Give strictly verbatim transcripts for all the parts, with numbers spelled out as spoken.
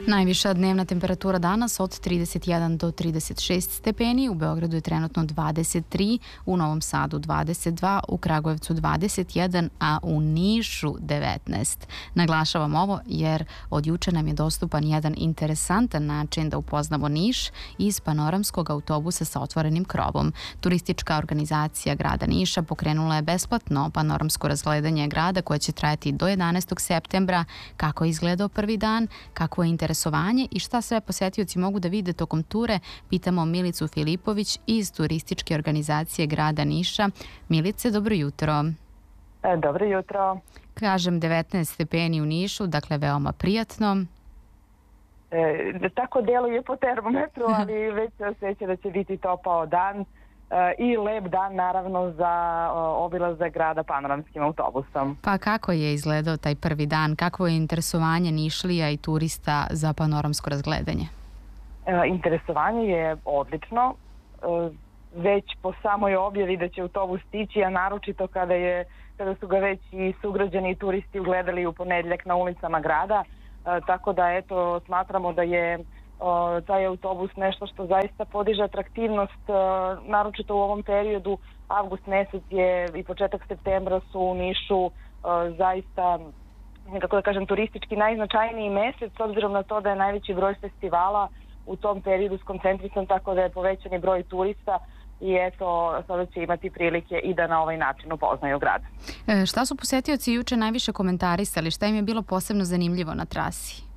Najviša dnevna temperatura danas od trideset jedan do trideset šest stepeni, u Beogradu je trenutno dvadeset tri, u Novom Sadu dvadeset dva, u Kragujevcu dvadeset jedan, a u Nišu devetnaest. Naglašavam ovo jer od juče nam je dostupan jedan interesantan način da upoznamo Niš iz panoramskog autobusa sa otvorenim krovom. Turistička organizacija grada Niša pokrenula je besplatno panoramsko razgledanje grada koje će trajati do jedanaestog septembra. Kako je izgledao prvi dan, kako je interesovanje i šta sve posetioci mogu da vide tokom ture, pitamo Milicu Filipović iz turističke organizacije grada Niša. Milice, dobro jutro. E, dobro jutro. Kažem devetnaest stepeni u Nišu, dakle veoma prijatno. E, tako deluje po termometru, ali već se osjeća da će biti topao dan. I lep dan naravno za obilazak grada panoramskim autobusom. Pa kako je izgledao taj prvi dan? Kako je interesovanje Nišlija i turista za panoramsko razgledanje? E, interesovanje je odlično. E, već po samoj objavi da će autobus stići, a naročito kada, je, kada su ga već i sugrađani i turisti ugledali u ponedjeljak na ulicama grada. E, tako da eto, smatramo da je O, taj autobus nešto što zaista podiže atraktivnost, o, naročito u ovom periodu. Avgust mesec je i početak septembra su u Nišu o, zaista, kako da kažem, turistički najznačajniji mesec, s obzirom na to da je najveći broj festivala u tom periodu skoncentrisan, tako da je povećani broj turista i eto, sada će imati prilike i da na ovaj način upoznaju grad. E, šta su posetioci juče najviše komentarisali? Šta im je bilo posebno zanimljivo na trasi?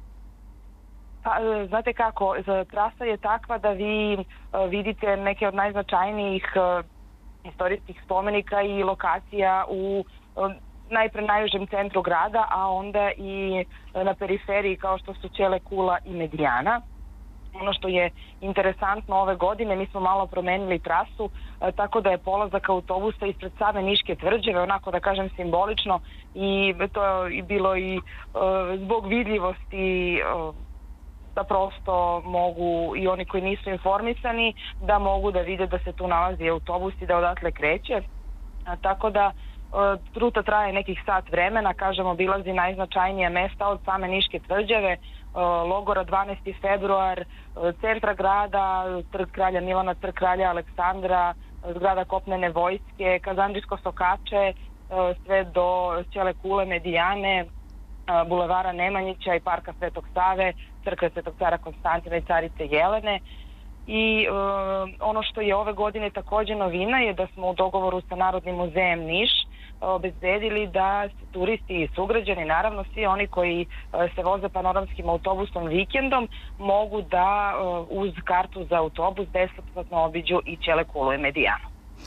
Pa, znate kako, trasa je takva da vi uh, vidite neke od najznačajnijih uh, istorijskih spomenika i lokacija u uh, najpre najužem centru grada, a onda i uh, na periferiji kao što su Ćele, Kula i Medijana. Ono što je interesantno ove godine, mi smo malo promenili trasu, uh, tako da je polazak autobusa ispred same Niške tvrđave, onako da kažem simbolično, i to je bilo i uh, zbog vidljivosti uh, da prosto mogu i oni koji nisu informisani da mogu da vide da se tu nalazi autobus i da odatle kreće. A, tako da e, ruta traje nekih sat vremena, kažemo, obilazi najznačajnija mesta od same Niške tvrđave, e, logora dvanaesti februar, e, centra grada, trg kralja Milana, trg kralja Aleksandra, zgrada kopnene vojske, Kazandžijsko Sokače, e, sve do Ćele, Kule, Medijane, bulevara Nemanjića i parka Svetog Save, crkve Svetog cara Konstantina i carice Jelene. I e, ono što je ove godine također novina je da smo u dogovoru sa Narodnim muzejem Niš obezbedili da turisti i sugrađani, naravno svi oni koji e, se voze panoramskim autobusom vikendom, mogu da e, uz kartu za autobus besplatno obiđu i Ćele, Kulu i Medijanu.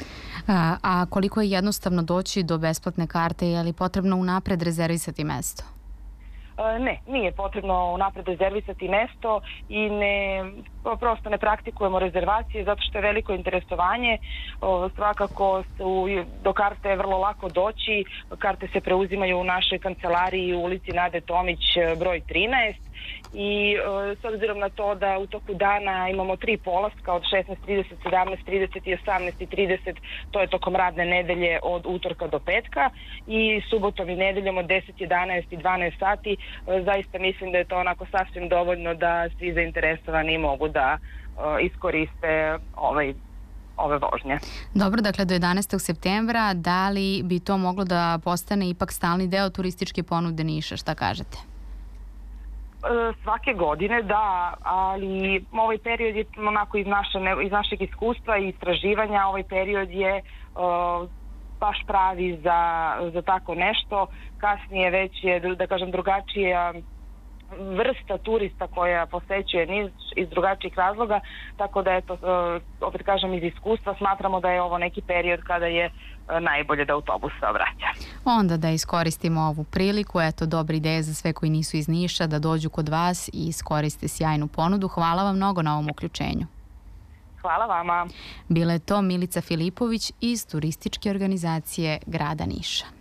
A, a koliko je jednostavno doći do besplatne karte? Je li potrebno unapred rezervisati mesto? Ne, nije potrebno unapred rezervisati mesto i ne, prosto ne praktikujemo rezervacije zato što je veliko interesovanje. O, svakako su, do karte je vrlo lako doći, karte se preuzimaju u našoj kancelariji u ulici Nade Tomić broj trinaest i o, s obzirom na to da u toku dana imamo tri polaska od šesnaest trideset, sedamnaest trideset i osamnaest trideset, to je tokom radne nedelje od utorka do petka, i subotom i nedeljom od deset, jedanaest i dvanaest sati. Zaista mislim da je to onako sasvim dovoljno da svi zainteresovani mogu da uh, iskoriste ovaj, ove vožnje. Dobro, dakle do jedanaestog septembra, da li bi to moglo da postane ipak stalni deo turističke ponude Niša, šta kažete? Svake godine da, ali ovaj period je onako iz, naše, iz našeg iskustva i istraživanja, ovaj period je uh, baš pravi za, za tako nešto. Kasnije već je, da kažem, drugačija vrsta turista koja posećuje Niš iz drugačijih razloga, tako da eto, opet kažem, iz iskustva smatramo da je ovo neki period kada je najbolje da autobus se vraća. Onda da iskoristimo ovu priliku, eto, dobra ideja za sve koji nisu iz Niša da dođu kod vas i iskoriste sjajnu ponudu. Hvala vam mnogo na ovom uključenju. Hvala vama. Bila je to Milica Filipović iz turističke organizacije grada Niša.